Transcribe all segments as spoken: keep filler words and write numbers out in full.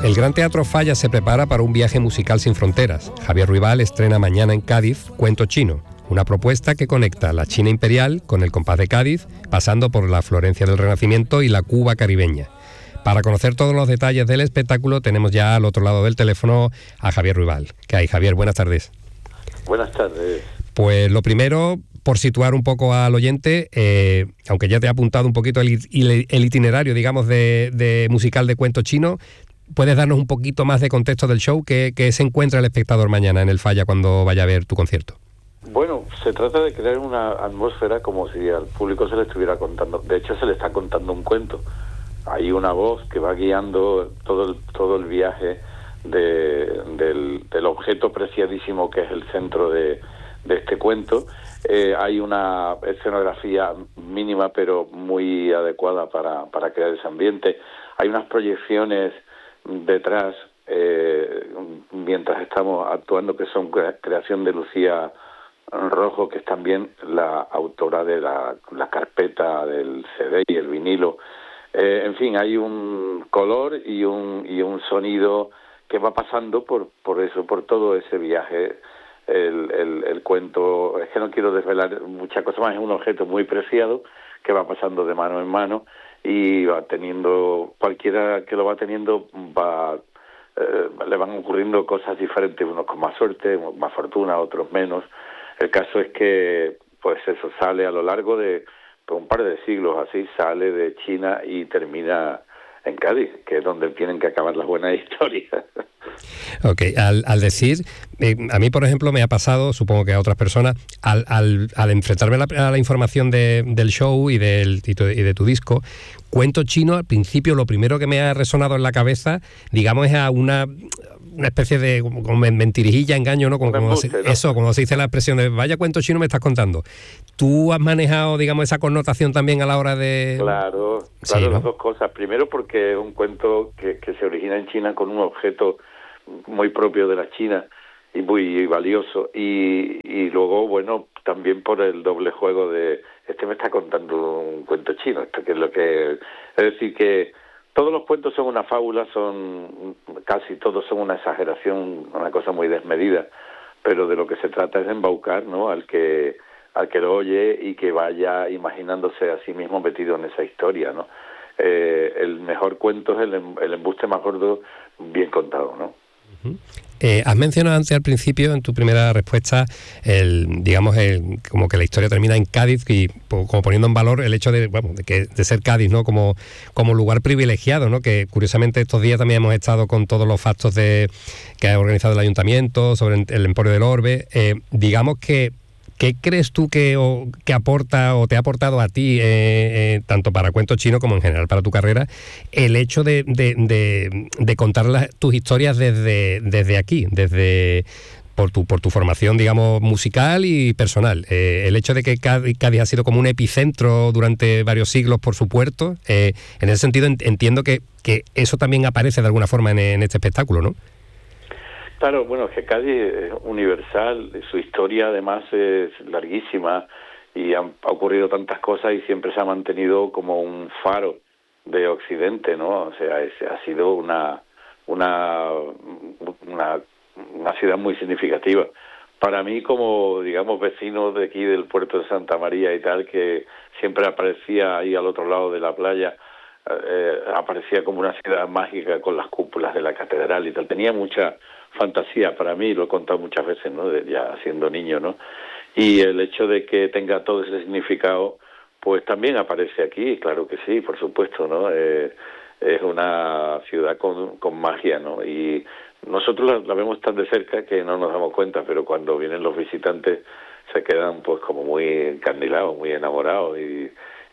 El Gran Teatro Falla se prepara para un viaje musical sin fronteras. Javier Ruibal estrena mañana en Cádiz Cuento Chino, una propuesta que conecta la China imperial con el compás de Cádiz, pasando por la Florencia del Renacimiento y la Cuba caribeña. Para conocer todos los detalles del espectáculo tenemos ya al otro lado del teléfono a Javier Ruibal. ¿Qué hay, Javier? Buenas tardes. Buenas tardes. Pues lo primero, por situar un poco al oyente, eh, aunque ya te he apuntado un poquito el, el itinerario, digamos, de, de musical de Cuento Chino, ¿puedes darnos un poquito más de contexto del show que, que se encuentra el espectador mañana en el Falla cuando vaya a ver tu concierto? Bueno, se trata de crear una atmósfera como si al público se le estuviera contando. De hecho, se le está contando un cuento. Hay una voz que va guiando todo el, todo el viaje de, del, del objeto preciadísimo que es el centro de, de este cuento. Eh, hay una escenografía mínima pero muy adecuada para, para crear ese ambiente. Hay unas proyecciones detrás eh, mientras estamos actuando que son creación de Lucía Rojo, que es también la autora de la, la carpeta del C D y el vinilo. Eh, en fin, hay un color y un y un sonido que va pasando por por eso, por todo ese viaje. El, el, el cuento, es que no quiero desvelar muchas cosas más, es un objeto muy preciado que va pasando de mano en mano y va teniendo, cualquiera que lo va teniendo va eh, le van ocurriendo cosas diferentes, unos con más suerte, más fortuna, otros menos. El caso es que pues eso sale a lo largo de pues, un par de siglos, así sale de China y termina en Cádiz, que es donde tienen que acabar las buenas historias. Ok, al, al decir, eh, a mí por ejemplo me ha pasado, supongo que a otras personas, al, al, al enfrentarme a la, a la información de, del show y, del, y, tu, y de tu disco, Cuento Chino, al principio lo primero que me ha resonado en la cabeza, digamos, es a una... una especie de como, como mentirijilla, engaño, ¿no? Como, como embuste, se, ¿no? Eso, como se dice la expresión de vaya cuento chino me estás contando. ¿Tú has manejado, digamos, esa connotación también a la hora de...? Claro, claro, sí, ¿no? Las dos cosas. Primero porque es un cuento que, que se origina en China con un objeto muy propio de la China y muy valioso. Y, y luego, bueno, también por el doble juego de este me está contando un cuento chino, esto que es lo que... Es decir, que todos los cuentos son una fábula, son casi todos son una exageración, una cosa muy desmedida, pero de lo que se trata es de embaucar, ¿no?, al que al que lo oye y que vaya imaginándose a sí mismo metido en esa historia, ¿no? Eh, el mejor cuento es el, el embuste más gordo bien contado, ¿no? Uh-huh. Eh, has mencionado antes al principio, en tu primera respuesta, el, digamos, el, como que la historia termina en Cádiz y como poniendo en valor el hecho de, bueno, de, que, de ser Cádiz, ¿no?, como, como lugar privilegiado, ¿no?, que curiosamente estos días también hemos estado con todos los factos de, que ha organizado el Ayuntamiento sobre el Emporio del Orbe. Eh, digamos que ¿qué crees tú que, o, que aporta o te ha aportado a ti, eh, eh, tanto para Cuento Chino como en general para tu carrera, el hecho de, de, de, de contar las, tus historias desde, desde aquí, desde por tu, por tu formación, digamos, musical y personal? Eh, el hecho de que Cádiz, Cádiz ha sido como un epicentro durante varios siglos por su puerto, eh, en ese sentido entiendo que, que eso también aparece de alguna forma en, en este espectáculo, ¿no? Claro, bueno, es que Cádiz es universal, su historia además es larguísima y han, ha ocurrido tantas cosas y siempre se ha mantenido como un faro de Occidente, ¿no? O sea, es, ha sido una, una, una, una ciudad muy significativa. Para mí, como, digamos, vecino de aquí del puerto de Santa María y tal, que siempre aparecía ahí al otro lado de la playa, eh, aparecía como una ciudad mágica con las cúpulas de la catedral y tal. Tenía mucha fantasía para mí, lo he contado muchas veces, ¿no?, de, ya siendo niño, ¿no? Y el hecho de que tenga todo ese significado, pues también aparece aquí, claro que sí, por supuesto, ¿no? Eh, es una ciudad con, con magia, ¿no? Y nosotros la, la vemos tan de cerca que no nos damos cuenta, pero cuando vienen los visitantes se quedan pues como muy encandilados, muy enamorados y,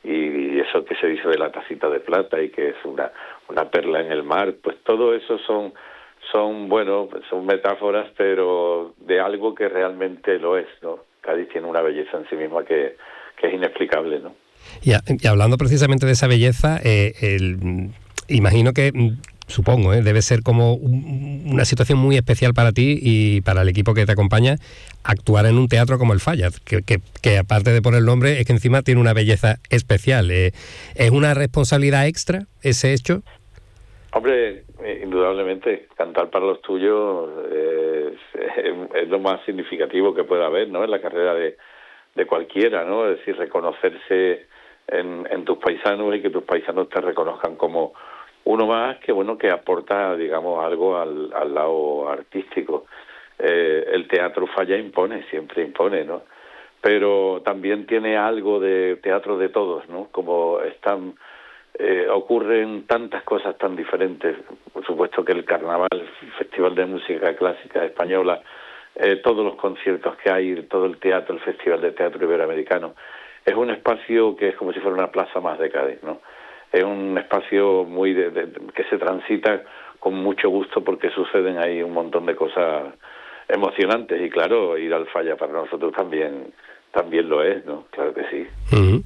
y eso que se dice de la tacita de plata y que es una, una perla en el mar, pues todo eso son... son, bueno, son metáforas, pero de algo que realmente lo es, ¿no? Cádiz tiene una belleza en sí misma que, que es inexplicable, ¿no? Y, a, y hablando precisamente de esa belleza, eh, el, imagino que, supongo, eh, debe ser como un, una situación muy especial para ti y para el equipo que te acompaña actuar en un teatro como el Falla, que, que, que aparte de por el nombre, es que encima tiene una belleza especial. Eh, ¿Es una responsabilidad extra ese hecho? Hombre, indudablemente, cantar para los tuyos es, es, es lo más significativo que puede haber, ¿no? En la carrera de, de cualquiera, ¿no? Es decir, reconocerse en, en tus paisanos y que tus paisanos te reconozcan como uno más que, bueno, que aporta, digamos, algo al, al lado artístico. Eh, el teatro falla, impone, siempre impone, ¿no? Pero también tiene algo de teatro de todos, ¿no? Como están... Eh, ocurren tantas cosas tan diferentes. Por supuesto que el carnaval, el Festival de Música Clásica Española, eh, todos los conciertos que hay, todo el teatro, el Festival de Teatro Iberoamericano, es un espacio que es como si fuera una plaza más de Cádiz, ¿no? Es un espacio muy de, de, que se transita con mucho gusto porque suceden ahí un montón de cosas emocionantes y claro, ir al Falla para nosotros también también lo es, ¿no? Claro que sí. Uh-huh.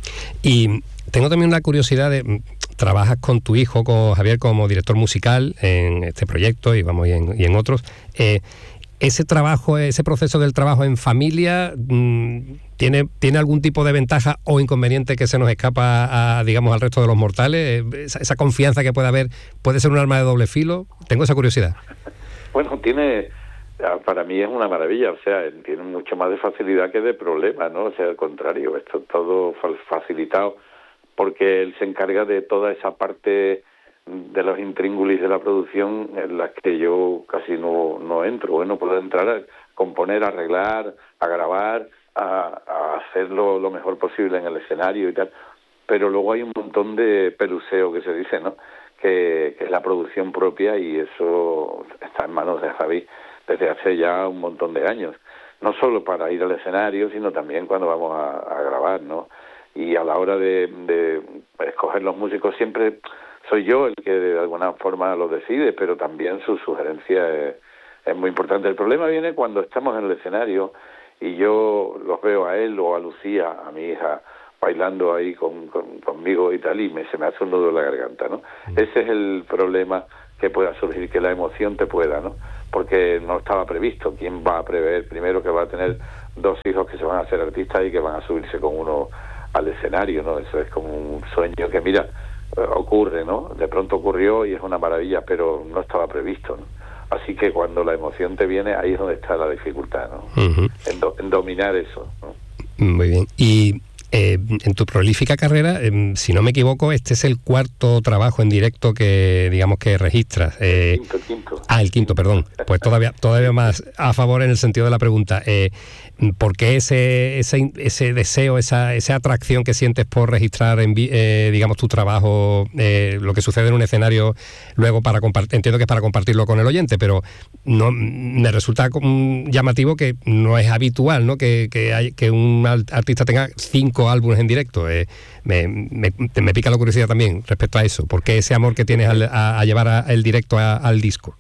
Y tengo también la curiosidad de... Trabajas con tu hijo, con Javier, como director musical en este proyecto y vamos y en, y en otros. Eh, ese trabajo, ese proceso del trabajo en familia, mmm, ¿tiene, ¿tiene algún tipo de ventaja o inconveniente que se nos escapa a, digamos, al resto de los mortales? Esa, esa confianza que puede haber, ¿puede ser un arma de doble filo? Tengo esa curiosidad. Bueno, tiene... Para mí es una maravilla, o sea, tiene mucho más de facilidad que de problema, ¿no? O sea, al contrario, esto todo facilitado porque él se encarga de toda esa parte de los intríngulis de la producción en las que yo casi no, no entro. Bueno, puedo entrar a componer, a arreglar, a grabar, a, a hacerlo lo mejor posible en el escenario y tal, pero luego hay un montón de peluseo que se dice, ¿no? Que, que es la producción propia y eso está en manos de Javi desde hace ya un montón de años. No solo para ir al escenario, sino también cuando vamos a, a grabar, ¿no? Y a la hora de, de escoger los músicos siempre soy yo el que de alguna forma lo decide, pero también su sugerencia es, es muy importante. El problema viene cuando estamos en el escenario y yo los veo a él o a Lucía, a mi hija, bailando ahí con, con, conmigo y tal, y me, se me hace un nudo en la garganta, ¿no? Mm. Ese es el problema que pueda surgir, que la emoción te pueda, ¿no? Porque no estaba previsto. ¿Quién va a prever primero que va a tener dos hijos que se van a hacer artistas y que van a subirse con uno al escenario, ¿no? Eso es como un sueño que, mira, ocurre, ¿no? De pronto ocurrió y es una maravilla, pero no estaba previsto, ¿no? Así que cuando la emoción te viene, ahí es donde está la dificultad, ¿no? Uh-huh. En, do, en dominar eso, ¿no? Muy bien. Y eh, en tu prolífica carrera, eh, si no me equivoco, este es el cuarto trabajo en directo que, digamos, que registras. Eh, el quinto, quinto. Ah, el quinto, perdón. Pues todavía todavía más a favor en el sentido de la pregunta. Eh, ¿Por qué ese, ese, ese deseo, esa, esa atracción que sientes por registrar, en, eh, digamos, tu trabajo, eh, lo que sucede en un escenario, luego para compartir? Entiendo que es para compartirlo con el oyente, pero no me resulta llamativo que no es habitual, ¿no? Que, que, hay, que un artista tenga cinco álbumes en directo. Eh, me, me, me pica la curiosidad también respecto a eso. ¿Por qué ese amor que tienes al, a, a llevar a, el directo a, al disco?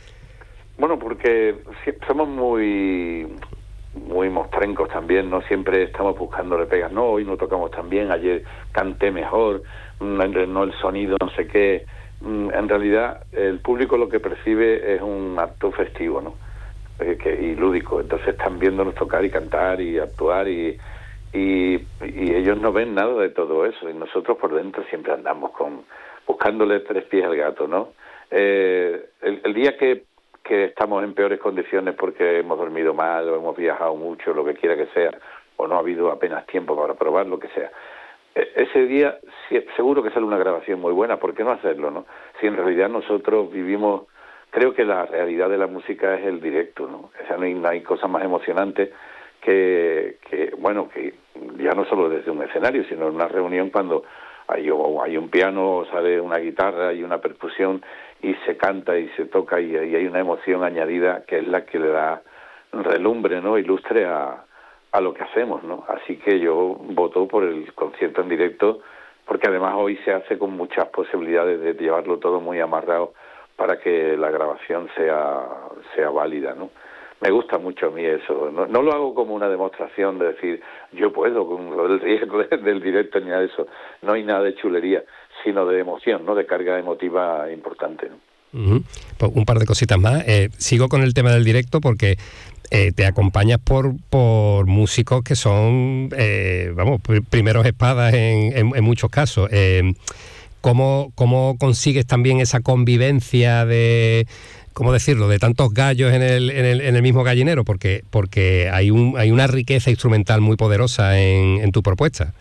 Bueno, porque somos muy... muy mostrencos también, no siempre estamos buscándole pegas, no, hoy no tocamos tan bien, ayer canté mejor, no el sonido, no sé qué. En realidad el público lo que percibe es un acto festivo, ¿no? Eh, que, y lúdico, entonces están viéndonos tocar y cantar y actuar y, y, y ellos no ven nada de todo eso y nosotros por dentro siempre andamos con buscándole tres pies al gato, ¿no? Eh, el, el día que que estamos en peores condiciones porque hemos dormido mal o hemos viajado mucho, lo que quiera que sea, o no ha habido apenas tiempo para probar, lo que sea. Ese día seguro que sale una grabación muy buena, ¿por qué no hacerlo, no? Si en realidad nosotros vivimos, creo que la realidad de la música es el directo, ¿no? O sea, no hay, no hay cosa más emocionante que, que, bueno, que ya no solo desde un escenario, sino en una reunión cuando hay, hay un piano, sale una guitarra y una percusión y se canta y se toca y, y hay una emoción añadida que es la que le da relumbre, ¿no? Ilustre a, a lo que hacemos, ¿no? Así que yo voto por el concierto en directo porque además hoy se hace con muchas posibilidades de llevarlo todo muy amarrado para que la grabación sea, sea válida, ¿no? Me gusta mucho a mí eso. No, no lo hago como una demostración de decir, yo puedo, con lo del riesgo del directo ni nada de eso. No hay nada de chulería, sino de emoción, ¿no? De carga emotiva importante, ¿no? Uh-huh. Pues un par de cositas más. Eh, sigo con el tema del directo porque eh, te acompañas por, por músicos que son, eh, vamos, primeros espadas en, en, en muchos casos. Eh, ¿cómo, cómo consigues también esa convivencia de, ¿cómo decirlo?, de tantos gallos en el, en el, en el mismo gallinero? Porque, porque hay, un, hay una riqueza instrumental muy poderosa en, en tu propuesta.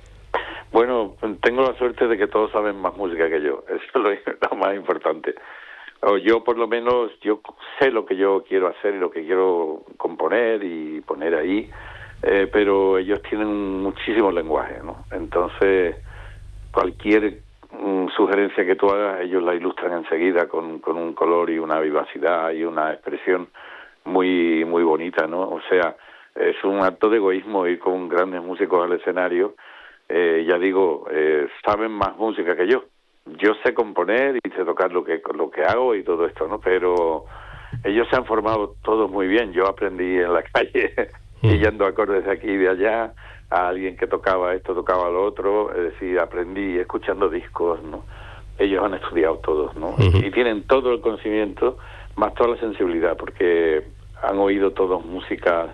Bueno, tengo la suerte de que todos saben más música que yo, eso es lo, lo más importante. O yo por lo menos, yo sé lo que yo quiero hacer y lo que quiero componer y poner ahí, eh, pero ellos tienen muchísimo lenguaje, ¿no? Entonces, cualquier um, sugerencia que tú hagas, ellos la ilustran enseguida con, con un color y una vivacidad y una expresión muy, muy bonita, ¿no? O sea, es un acto de egoísmo ir con grandes músicos al escenario. Eh, ya digo, eh, saben más música que yo. Yo sé componer y sé tocar lo que lo que hago y todo esto, ¿no? Pero ellos se han formado todos muy bien. Yo aprendí en la calle, pillando acordes de aquí y de allá, a alguien que tocaba esto, tocaba lo otro. Es decir, aprendí escuchando discos, ¿no? Ellos han estudiado todos, ¿no? Uh-huh. Y tienen todo el conocimiento, más toda la sensibilidad, porque han oído todos música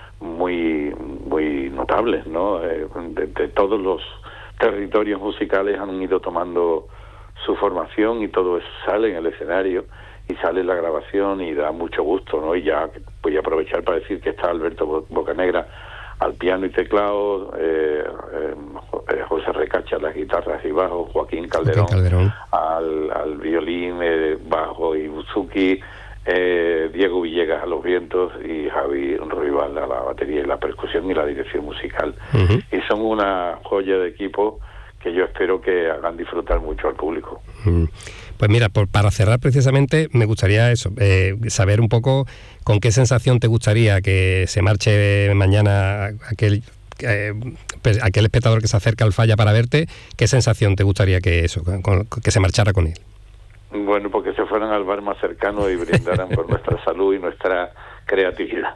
muy muy notables, ¿no? Eh, de, de todos los territorios musicales han ido tomando su formación y todo eso sale en el escenario y sale en la grabación y da mucho gusto, ¿no? Y ya voy a aprovechar para decir que está Alberto Bocanegra al piano y teclado, eh, eh, José Recacha a las guitarras y bajo, Joaquín Calderón, Joaquín Calderón. Al, al violín, eh, bajo y buzuki, Eh, Diego Villegas a los vientos y Javi Ruibal a la batería y la percusión y la dirección musical. Uh-huh. Y son una joya de equipo que yo espero que hagan disfrutar mucho al público. Uh-huh. Pues mira, por, para cerrar precisamente me gustaría eso, eh, saber un poco con qué sensación te gustaría que se marche mañana aquel eh, aquel espectador que se acerca al Falla para verte. ¿Qué sensación te gustaría que eso, con, que se marchara con él? Bueno, porque se fueran al bar más cercano y brindaran por nuestra salud y nuestra creatividad.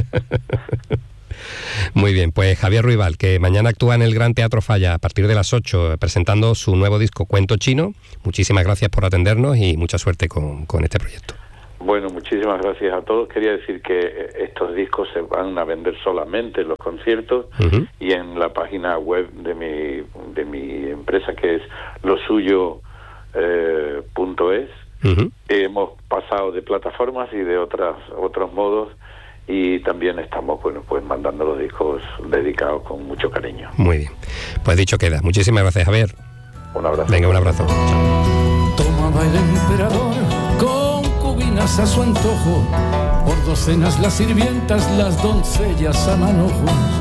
Muy bien, pues Javier Ruibal, que mañana actúa en el Gran Teatro Falla a partir de las ocho, presentando su nuevo disco Cuento Chino. Muchísimas gracias por atendernos y mucha suerte con, con este proyecto. Bueno, muchísimas gracias a todos. Quería decir que estos discos se van a vender solamente en los conciertos uh-huh. y en la página web de mi, de mi empresa, que es lo suyo Eh, punto es. Uh-huh. Hemos pasado de plataformas y de otras otros modos y también estamos bueno pues mandando los discos dedicados con mucho cariño. Muy bien, pues dicho queda. Muchísimas gracias, Javier. Un abrazo. Venga, un abrazo. Chao. Tomaba el emperador concubinas a su antojo, por docenas las sirvientas, las doncellas a manojos.